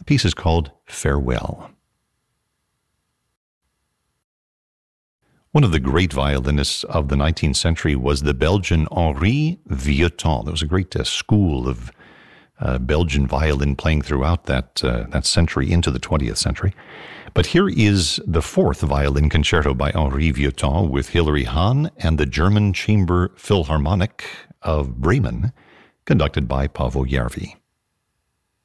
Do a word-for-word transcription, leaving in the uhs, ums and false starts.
The piece is called Farewell. One of the great violinists of the nineteenth century was the Belgian Henri Vieuxtemps. There was a great uh, school of uh, Belgian violin playing throughout that uh, that century into the twentieth century. But here is the fourth violin concerto by Henri Vieuxtemps with Hilary Hahn and the German Chamber Philharmonic of Bremen, conducted by Paavo Järvi.